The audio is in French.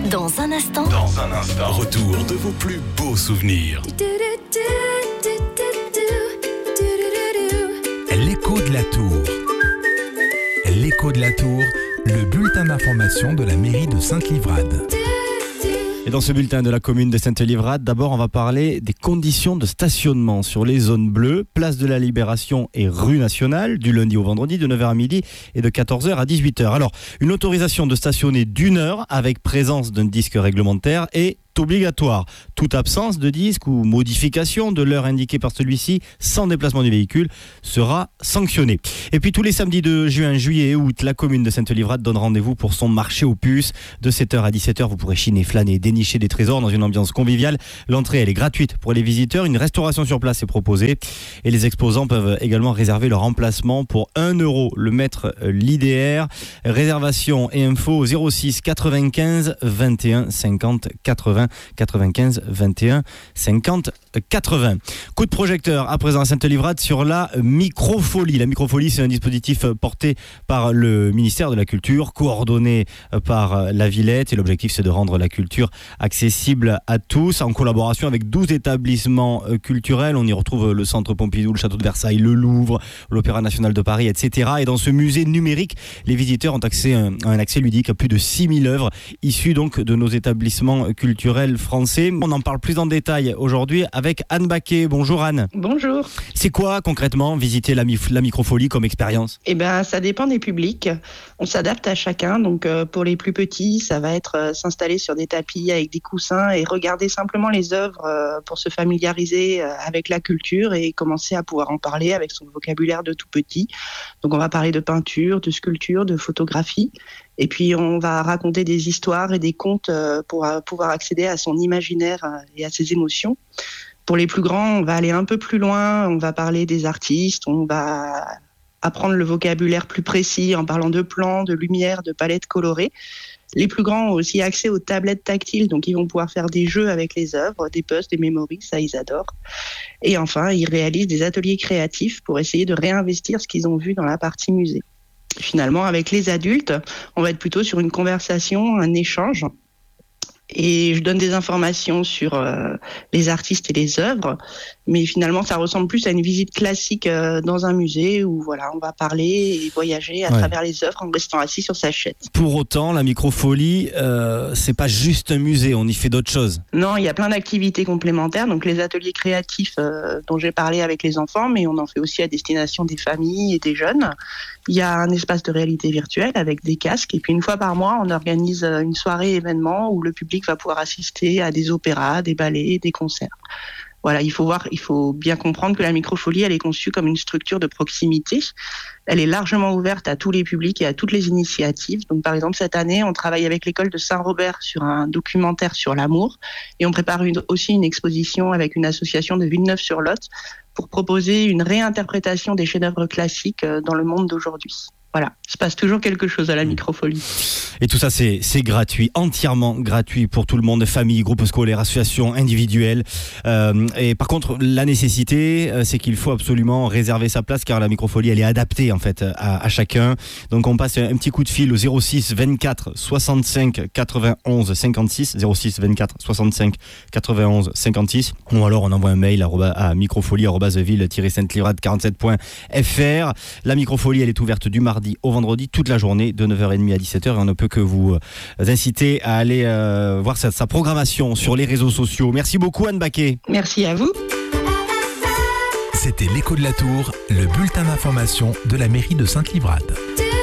Dans un instant, retour de vos plus beaux souvenirs. L'écho de la Tour. L'écho de la Tour, le bulletin d'information de la mairie de Sainte-Livrade. Et dans ce bulletin de la commune de Sainte-Livrade, d'abord on va parler des conditions de stationnement sur les zones bleues, place de la Libération et rue Nationale, du lundi au vendredi de 9h à midi et de 14h à 18h. Alors, une autorisation de stationner d'1 heure avec présence d'un disque réglementaire est obligatoire. Toute absence de disque ou modification de l'heure indiquée par celui-ci sans déplacement du véhicule sera sanctionnée. Et puis tous les samedis de juin, juillet et août, la commune de Sainte-Livrade donne rendez-vous pour son marché aux puces. De 7h à 17h, vous pourrez chiner, flâner, dénicher des trésors dans une ambiance conviviale. L'entrée, elle est gratuite pour les visiteurs. Une restauration sur place est proposée. Et les exposants peuvent également réserver leur emplacement pour 1 € le mètre l'IDR. Réservation et info au 06 95 21 50 80 95 21 50 80. Coup de projecteur à présent à Sainte-Livrade sur la microfolie. La microfolie, c'est un dispositif porté par le ministère de la Culture, coordonné par la Villette, et l'objectif c'est de rendre la culture accessible à tous en collaboration avec 12 établissements culturels. On y retrouve le Centre Pompidou, le Château de Versailles, le Louvre, l'Opéra National de Paris, etc. Et dans ce musée numérique, les visiteurs ont accès à un accès ludique à plus de 6000 œuvres issues donc de nos établissements culturels français. On en parle plus en détail aujourd'hui avec Anne Baquet. Bonjour Anne. Bonjour. C'est quoi concrètement visiter la microfolie comme expérience ? Eh ben, ça dépend des publics. On s'adapte à chacun. Donc pour les plus petits, ça va être s'installer sur des tapis avec des coussins et regarder simplement les œuvres pour se familiariser avec la culture et commencer à pouvoir en parler avec son vocabulaire de tout petit. Donc on va parler de peinture, de sculpture, de photographie. Et puis, on va raconter des histoires et des contes pour pouvoir accéder à son imaginaire et à ses émotions. Pour les plus grands, on va aller un peu plus loin. On va parler des artistes. On va apprendre le vocabulaire plus précis en parlant de plans, de lumière, de palettes colorées. Les plus grands ont aussi accès aux tablettes tactiles. Donc, ils vont pouvoir faire des jeux avec les œuvres, des puzzles, des memories. Ça, ils adorent. Et enfin, ils réalisent des ateliers créatifs pour essayer de réinvestir ce qu'ils ont vu dans la partie musée. Finalement, avec les adultes, on va être plutôt sur une conversation, un échange. Et je donne des informations sur les artistes et les œuvres, mais finalement ça ressemble plus à une visite classique dans un musée où voilà, on va parler et voyager à travers les œuvres en restant assis sur sa chaise. Pour autant, la microfolie, c'est pas juste un musée, on y fait d'autres choses. Non, il y a plein d'activités complémentaires, donc les ateliers créatifs dont j'ai parlé avec les enfants, mais on en fait aussi à destination des familles et des jeunes. Il y a un espace de réalité virtuelle avec des casques, et puis une fois par mois, on organise une soirée événement où le public va pouvoir assister à des opéras, des ballets, des concerts. Voilà, il faut bien comprendre que la microfolie, elle est conçue comme une structure de proximité. Elle est largement ouverte à tous les publics et à toutes les initiatives. Donc, par exemple, cette année, on travaille avec l'école de Saint-Robert sur un documentaire sur l'amour, et on prépare aussi une exposition avec une association de Villeneuve-sur-Lot pour proposer une réinterprétation des chefs-d'œuvre classiques dans le monde d'aujourd'hui. Voilà, il se passe toujours quelque chose à la microfolie. Et tout ça, c'est gratuit, entièrement gratuit pour tout le monde, famille, groupes scolaires, associations, individuelles. Et par contre, la nécessité, c'est qu'il faut absolument réserver sa place car la microfolie, elle est adaptée en fait à chacun. Donc on passe un petit coup de fil au 06 24 65 91 56, 06 24 65 91 56. Ou alors on envoie un mail à microfolie@ville-sainte-livrade47.fr. La microfolie, elle est ouverte du mardi au vendredi toute la journée de 9h30 à 17h et on ne peut que vous inciter à aller voir sa programmation sur les réseaux sociaux. Merci beaucoup Anne Baquet. Merci à vous. C'était l'écho de la Tour, le bulletin d'information de la mairie de Sainte-Livrade.